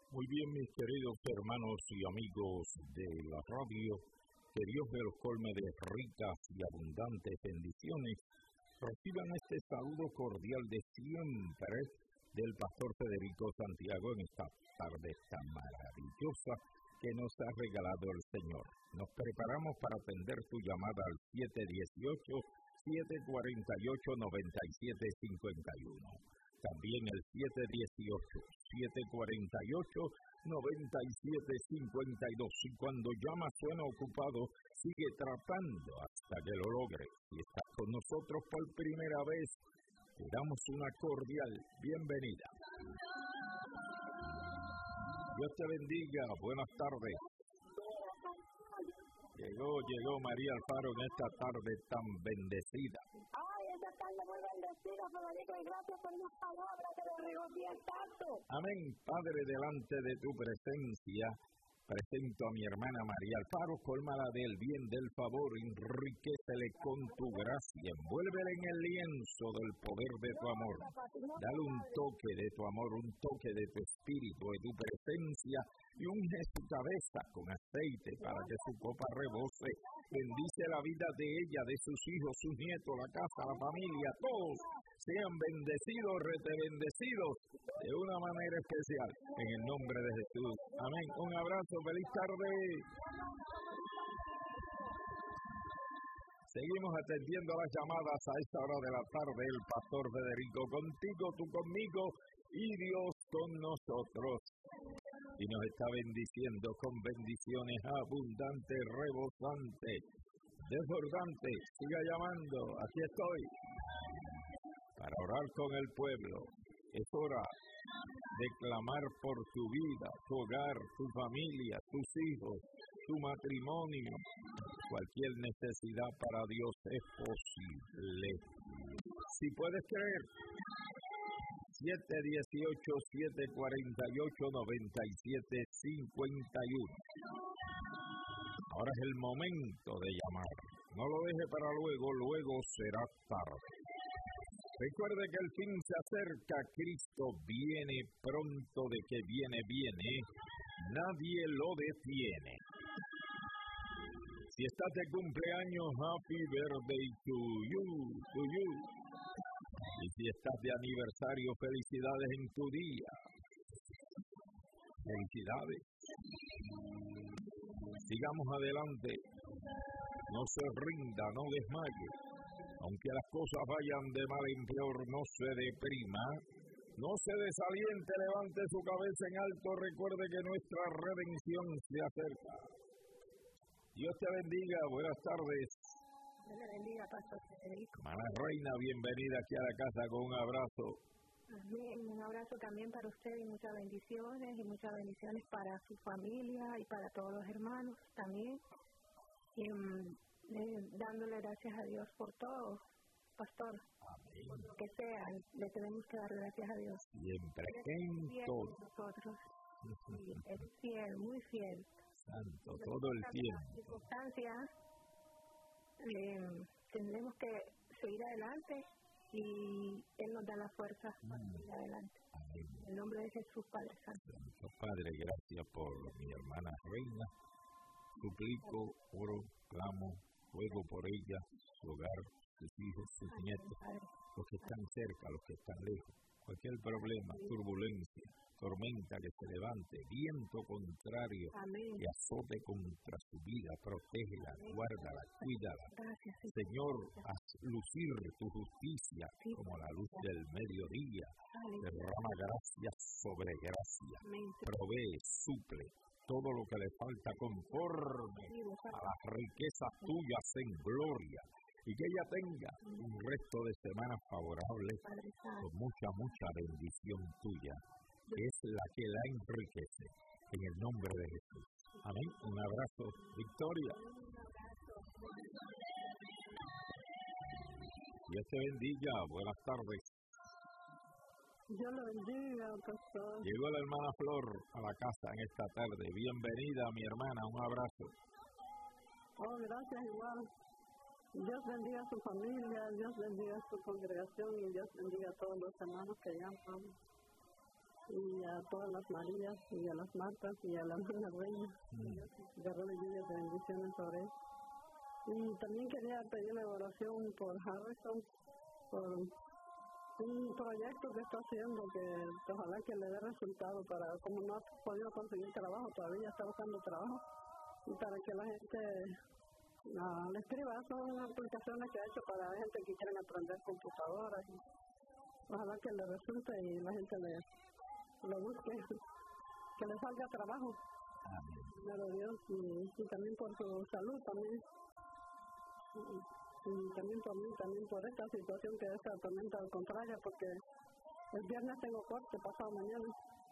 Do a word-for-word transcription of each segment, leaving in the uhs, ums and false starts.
Muy bien, mis queridos hermanos y amigos de la radio, que Dios me los colme de ricas y abundantes bendiciones. Reciban este saludo cordial de siempre del pastor Federico Santiago en esta tarde tan maravillosa que nos ha regalado el Señor. Nos preparamos para atender tu llamada al siete uno ocho, siete cuatro ocho, nueve siete cinco uno. También el siete uno ocho, siete cuatro ocho, nueve siete cinco dos. Y cuando llama suena ocupado, sigue tratando hasta que lo logre. Si estás con nosotros por primera vez, te damos una cordial bienvenida. Dios te bendiga, buenas tardes. Llegó, llegó María Alfaro en esta tarde tan bendecida. Ay, esta tarde muy bendecida, Federico, y gracias por las palabras que le regocija tanto. Amén. Padre, delante de tu presencia, presento a mi hermana María Alfaro, cólmala del bien, del favor, enriquécele con tu gracia, envuélvele en el lienzo del poder de tu amor. Dale un toque de tu amor, un toque de tu espíritu, de tu presencia, y unge su cabeza con aceite para que su copa rebose. Bendice la vida de ella, de sus hijos, sus nietos, la casa, la familia, todos sean bendecidos, rete bendecidos de una manera especial, en el nombre de Jesús. Amén. Un abrazo, feliz tarde. Seguimos atendiendo las llamadas a esta hora de la tarde. El pastor Federico contigo, tú conmigo y Dios con nosotros. Y nos está bendiciendo con bendiciones abundantes, rebosantes, desbordantes. Siga llamando, aquí estoy, para orar con el pueblo. Es hora de clamar por tu vida, tu hogar, tu familia, tus hijos, tu matrimonio. Cualquier necesidad para Dios es posible. Si puedes creer, siete uno ocho, siete cuatro ocho, nueve siete cinco uno. Ahora es el momento de llamar. No lo deje para luego, luego será tarde. Recuerde que el fin se acerca, Cristo viene pronto, de que viene, viene. Nadie lo detiene. Si estás de cumpleaños, happy birthday to you, to you. Y si estás de aniversario, felicidades en tu día. Felicidades. Sigamos adelante. No se rinda, no desmaye. Aunque las cosas vayan de mal en peor, no se deprima. No se desaliente, levante su cabeza en alto. Recuerde que nuestra redención se acerca. Dios te bendiga. Buenas tardes. Dios le bendiga, Pastor Federico. Hermana Reina, bienvenida aquí a la casa con un abrazo. Amén. Un abrazo también para usted y muchas bendiciones, y muchas bendiciones para su familia y para todos los hermanos también. Y, um, eh, dándole gracias a Dios por todo, Pastor. Amén. Por lo que sea, le tenemos que dar gracias a Dios. Siempre en todo. Nosotros. Sí, es fiel, muy fiel. Santo, todo el tiempo. En circunstancias, eh, tendremos que seguir adelante y Él nos da la fuerza para Mm. seguir adelante. Amén. En el nombre de Jesús, Padre Santo. Santo Padre, gracias por mi hermana Reina. Suplico, oro, clamo, ruego por ella, su hogar, sus hijos, sus Amén, nietos, Padre. los que están cerca, los que están lejos. Cualquier problema, turbulencia, tormenta que se levante, viento contrario Amén. que azote contra su vida, protégela, guárdala, cuídala. Gracias, sí. Señor, haz lucir tu justicia Sí. como la luz del mediodía. Aleluya. Derrama gracia sobre gracia. Amén. Provee, suple todo lo que le falta conforme a las riquezas tuyas en gloria. Y que ella tenga un resto de semanas favorables Padre con Santo. mucha, mucha bendición tuya, que es la que la enriquece, en el nombre de Jesús. Amén. Un abrazo, Victoria. Dios te bendiga. Buenas tardes. Dios lo bendiga, Pastor. Llegó la hermana Flor a la casa en esta tarde. Bienvenida, mi hermana. Un abrazo. Oh, gracias igual. Dios bendiga a su familia, Dios bendiga a su congregación y Dios bendiga a todos los hermanos que llaman. Y a a todas las Marías y a las Martas y a la hermana Reina. Mm. Derrame lluvias de bendiciones sobre él. Y también quería pedirle oración por Harrison, por un proyecto que está haciendo, que ojalá que le dé resultado, para, como no ha podido conseguir trabajo, todavía está buscando trabajo, y para que la gente uh, le escriba. Son aplicaciones que ha hecho para gente que quieren aprender computadoras. Y ojalá que le resulte y la gente le, le busque, que le salga trabajo. Amén. Dios, y, y también por su salud también. Y, y también por mí, también por esta situación que es la tormenta contraria, porque el viernes tengo corte, pasado mañana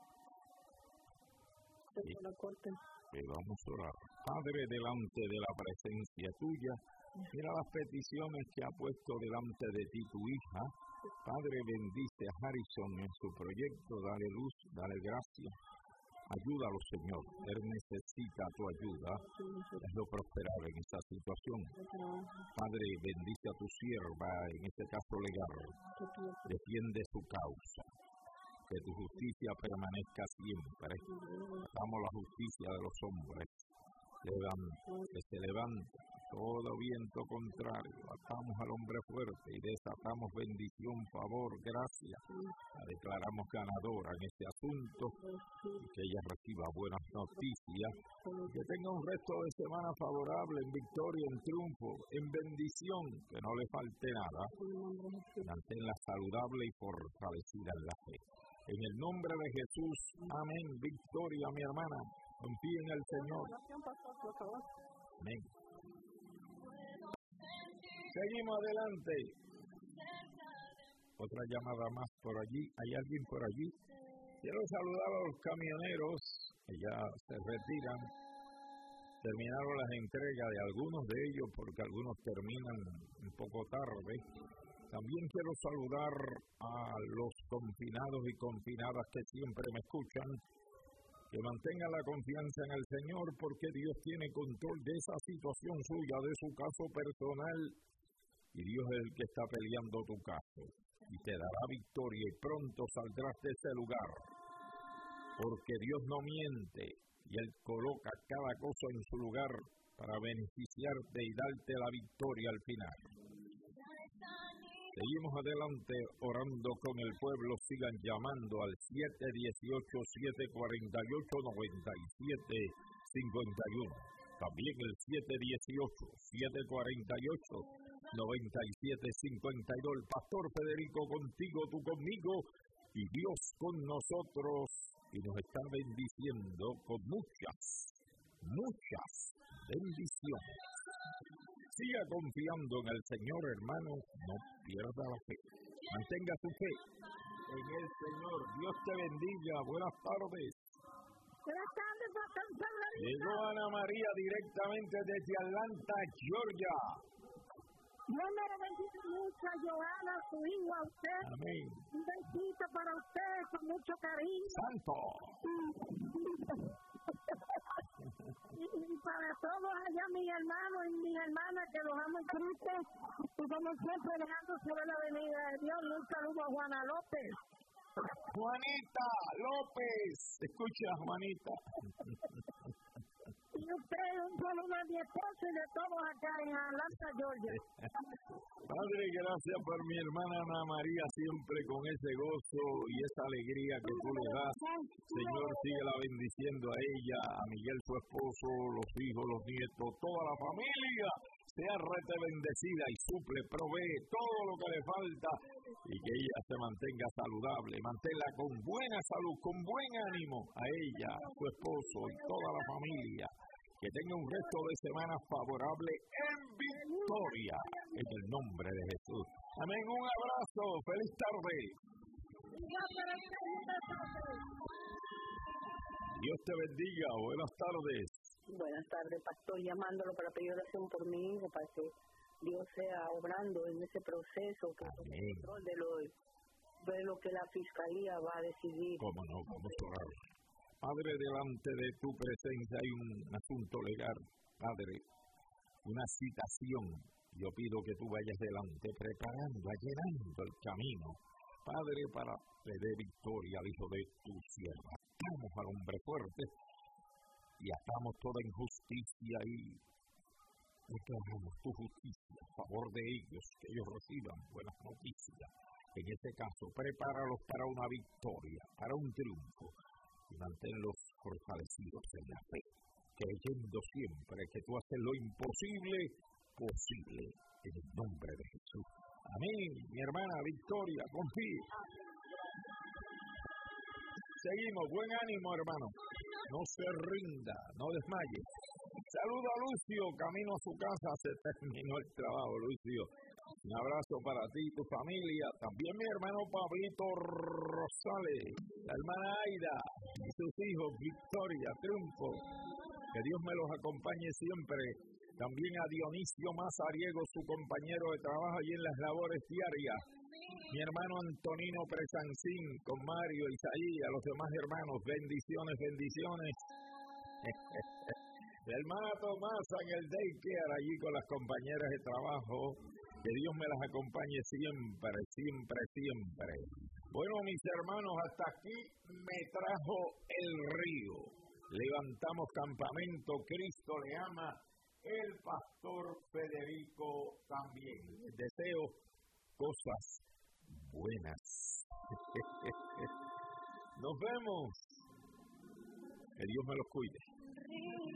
tengo sí. la corte. Que vamos a orar. Padre, delante de la presencia tuya, mira las peticiones que ha puesto delante de ti tu hija. Padre, bendice a Harrison en su proyecto, dale luz, dale gracia. Ayúdalo, Señor. Él necesita tu ayuda. Hazlo prosperar en esta situación. Padre, bendice a tu sierva, en este caso legal. Defiende su causa. Que tu justicia permanezca siempre. Damos la justicia de los hombres. Levanta, que se levante todo viento contrario. Atamos al hombre fuerte y desatamos bendición, favor, gracia. La declaramos ganadora en este asunto, y que ella reciba buenas noticias, que tenga un resto de semana favorable, en victoria, en triunfo, en bendición, que no le falte nada. Manténla saludable y fortalecida en la fe. En el nombre de Jesús, amén. Victoria, mi hermana. Confía en el Señor. Amén. Seguimos adelante. Otra llamada más por allí. ¿Hay alguien por allí? Quiero saludar a los camioneros que ya se retiran. Terminaron las entregas de algunos de ellos porque algunos terminan un poco tarde. También quiero saludar a los confinados y confinadas que siempre me escuchan. Que mantengan la confianza en el Señor, porque Dios tiene control de esa situación suya, de su caso personal, y Dios es el que está peleando tu caso, y te dará victoria, y pronto saldrás de ese lugar, porque Dios no miente, y Él coloca cada cosa en su lugar para beneficiarte y darte la victoria al final. Seguimos adelante orando con el pueblo. Sigan llamando al siete uno ocho, siete cuatro ocho, nueve siete cinco uno. También el siete uno ocho, siete cuatro ocho, nueve siete cinco dos. El pastor Federico contigo, tú conmigo, y Dios con nosotros, y nos está bendiciendo con muchas, muchas bendiciones. Siga confiando en el Señor, hermano, no pierda la fe. Mantenga su fe en el Señor. Dios te bendiga. Buenas tardes. Buenas tardes, pastor Federico. Llegó Ana María directamente desde Atlanta, Georgia. Dios me bendiga mucho a Joana, a su hijo, a usted. Amén. Un besito para usted con mucho cariño. Santo. Y, y para todos allá, mis hermanos y mis hermanas que los amo en Cristo, y como siempre dejándose ver la venida de Dios. Un saludo a Juana López. Juanita López, escucha, Juanita. Y usted, un saludo a mi esposo y de todos acá en Atlanta, Georgia. Padre, gracias por mi hermana Ana María, siempre con ese gozo y esa alegría que tú le das. Señor, síguela bendiciendo a ella, a Miguel, su esposo, los hijos, los nietos, toda la familia. Sea rete bendecida y suple, provee todo lo que le falta, y que ella se mantenga saludable, manténla con buena salud, con buen ánimo a ella, a su esposo y toda la familia. Que tenga un resto de semana favorable en victoria, en el nombre de Jesús. Amén, un abrazo, feliz tarde. Dios te bendiga, buenas tardes. Buenas tardes, pastor, llamándolo para pedir oración por mi hijo, para que Dios sea obrando en ese proceso, que tome control de lo, de lo que la fiscalía va a decidir. Cómo no, vamos a orar. Padre, delante de tu presencia hay un asunto legal, Padre, una citación. Yo pido que tú vayas delante, preparando, allanando el camino Padre, para que dé victoria al hijo de tu sierva. Atamos al hombre fuerte y atamos toda injusticia y declaramos tu justicia a favor de ellos, que ellos reciban buenas noticias. En este caso, prepáralos para una victoria, para un triunfo, y manténlos fortalecidos en la fe, creyendo siempre que tú haces lo imposible posible, en el nombre de Jesús. Amén, mi hermana Victoria, confíe. Seguimos, buen ánimo, hermano. No se rinda, no desmaye. Saludo a Lucio, camino a su casa, se terminó el trabajo, Lucio. Un abrazo para ti y tu familia. También mi hermano Pablito Rosales, la hermana Aida y sus hijos, Victoria, Triunfo. Que Dios me los acompañe siempre. También a Dionisio Mazariego, su compañero de trabajo y en las labores diarias. Mi hermano Antonino Presancín, con Mario, Isaías, los demás hermanos, bendiciones, bendiciones. La hermana Tomasa en el daycare, allí con las compañeras de trabajo. Que Dios me las acompañe siempre, siempre, siempre. Bueno, mis hermanos, hasta aquí me trajo el río. Levantamos campamento, Cristo le ama, el pastor Federico también. Les deseo cosas buenas. Nos vemos. Que Dios me los cuide.